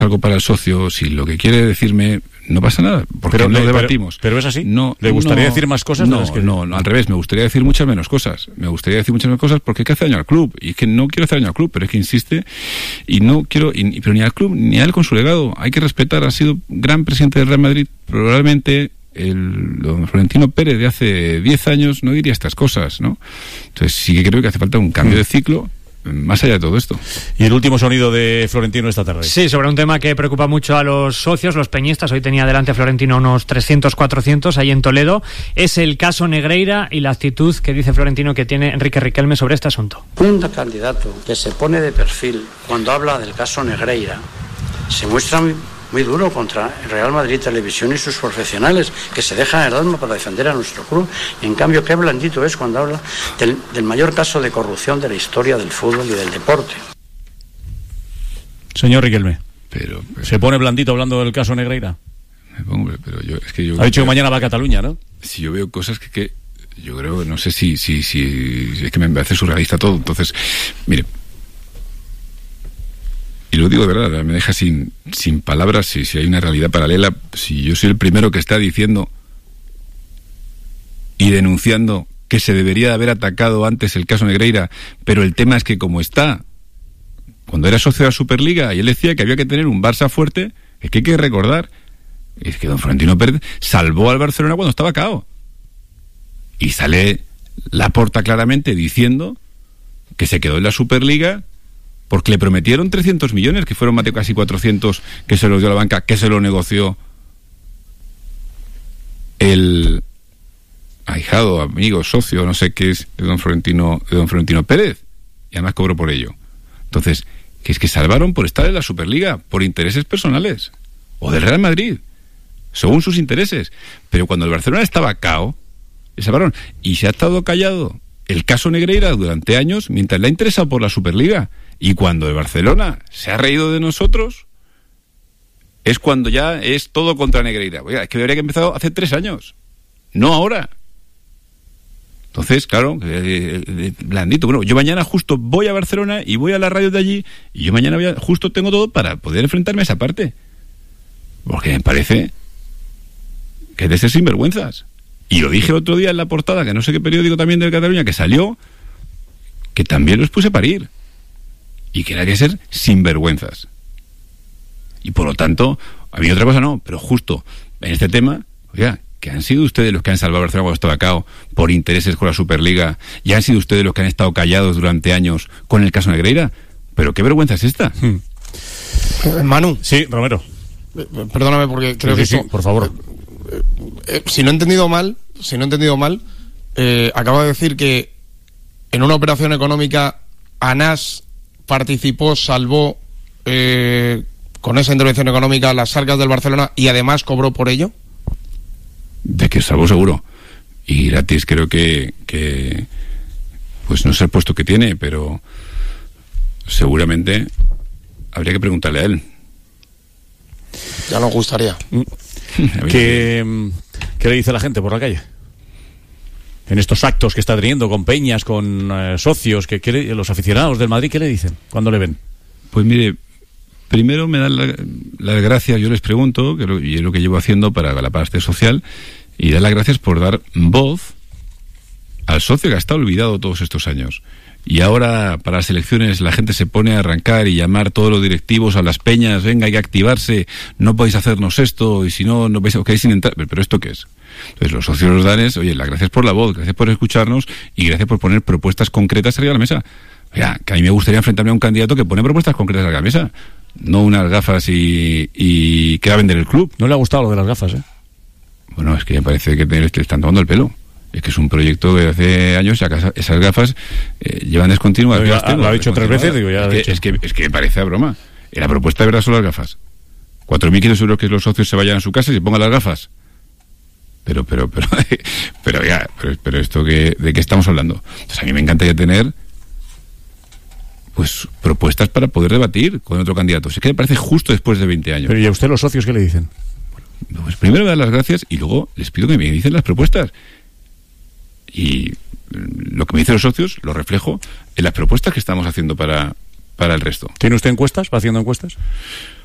algo para el socio, si lo que quiere decirme, no pasa nada, porque no debatimos. Pero es así. No, ¿Le gustaría decir más cosas? No, al revés, me gustaría decir muchas menos cosas. Me gustaría decir muchas menos cosas porque es que hace daño al club. Y es que no quiero hacer daño al club, pero es que insiste y no quiero, pero ni al club ni a él con su legado. Hay que respetar, ha sido gran presidente del Real Madrid, probablemente don Florentino Pérez de hace 10 años no diría estas cosas, ¿no? Entonces sí que creo que hace falta un cambio de ciclo más allá de todo esto. Y el último sonido de Florentino esta tarde. Sí, sobre un tema que preocupa mucho a los socios, los peñistas. Hoy tenía delante a Florentino unos 300, 400 ahí en Toledo. Es el caso Negreira y la actitud que dice Florentino que tiene Enrique Riquelme sobre este asunto. Un candidato que se pone de perfil cuando habla del caso Negreira se muestra muy duro contra el Real Madrid Televisión y sus profesionales, que se dejan el alma para defender a nuestro club. Y en cambio, qué blandito es cuando habla del mayor caso de corrupción de la historia del fútbol y del deporte. Señor Riquelme, pero ¿se pone blandito hablando del caso Negreira? Me pongo, pero yo ha dicho que mañana va a Cataluña, ¿no? Si yo veo cosas que yo creo, no sé si es que me hace surrealista todo. Entonces, mire, y lo digo de verdad, me deja sin palabras si hay una realidad paralela. Si yo soy el primero que está diciendo y denunciando que se debería de haber atacado antes el caso Negreira, pero el tema es que como está, cuando era socio de la Superliga y él decía que había que tener un Barça fuerte, es que hay que recordar, es que don Florentino Pérez salvó al Barcelona cuando estaba cao. Y sale Laporta claramente diciendo que se quedó en la Superliga porque le prometieron 300 millones, que fueron más de casi 400, que se los dio la banca, que se lo negoció el ahijado, amigo, socio, no sé qué es, de don Florentino Pérez, y además cobró por ello. Entonces, que es que salvaron por estar en la Superliga, por intereses personales, o del Real Madrid, según sus intereses. Pero cuando el Barcelona estaba cao, le salvaron, y se ha estado callado el caso Negreira durante años, mientras le ha interesado por la Superliga. Y cuando el Barcelona se ha reído de nosotros, es cuando ya es todo contra Negreira. Oiga, es que debería haber empezado hace 3 años, no ahora. Entonces, claro, blandito. Bueno, yo mañana justo voy a Barcelona y voy a la radio de allí, y yo mañana justo tengo todo para poder enfrentarme a esa parte. Porque me parece que es de ser sinvergüenzas. Y lo dije el otro día en la portada, que no sé qué periódico también de Cataluña, que salió, que también los puse a parir. Y que era que ser sinvergüenzas. Y por lo tanto, a mí otra cosa no, pero justo en este tema, oiga, que han sido ustedes los que han salvado a Barcelona cuando estaba cao por intereses con la Superliga, y han sido ustedes los que han estado callados durante años con el caso Negreira. Pero qué vergüenza es esta. Manu. Sí, Romero. Perdóname porque creo que sí, por favor. Si no he entendido mal, acaba de decir que en una operación económica ANAS participó, salvó con esa intervención económica las arcas del Barcelona y además cobró por ello. De que salvó seguro. Y gratis creo que pues no sé el puesto que tiene, pero seguramente habría que preguntarle a él. Ya nos gustaría. ¿Qué le dice la gente por la calle? En estos actos que está teniendo con peñas, con socios, los aficionados del Madrid, ¿qué le dicen cuando le ven? Pues mire, primero me dan las gracias, yo les pregunto, y es lo que llevo haciendo para la parte social, y dar las gracias por dar voz al socio que ha estado olvidado todos estos años. Y ahora, para las elecciones, la gente se pone a arrancar y llamar a todos los directivos a las peñas, venga, hay que activarse, no podéis hacernos esto, y si no, no vais a quedáis sin entrar. ¿Pero esto qué es? Entonces los socios los dan es, oye, las gracias por la voz, gracias por escucharnos y gracias por poner propuestas concretas arriba de la mesa. Oiga, que a mí me gustaría enfrentarme a un candidato que pone propuestas concretas arriba de la mesa, no unas gafas y que va a vender el club. ¿No le ha gustado lo de las gafas, eh? Bueno, es que me parece que le están tomando el pelo. Es que es un proyecto que hace años, ya que esas gafas llevan descontinuas. Lo ha dicho 3 veces, digo, ya es que me parece a broma. La propuesta de verdad son las gafas. 4.500 euros que los socios se vayan a su casa y se pongan las gafas. Pero esto ¿de qué estamos hablando? Entonces a mí me encantaría tener pues propuestas para poder debatir con otro candidato. Es que me parece justo después de 20 años. Pero ¿y a usted los socios qué le dicen? Pues primero me dan las gracias y luego les pido que me dicen las propuestas. Y lo que me dicen los socios lo reflejo en las propuestas que estamos haciendo para el resto. ¿Tiene usted encuestas? ¿Va haciendo encuestas?